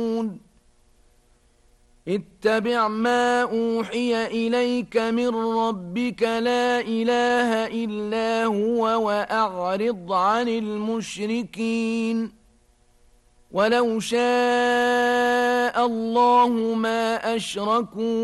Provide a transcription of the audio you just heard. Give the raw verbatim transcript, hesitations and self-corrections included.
اتبع ما أوحي إليك من ربك لا إله إلا هو وأعرض عن المشركين ولو شاء الله ما أشركوا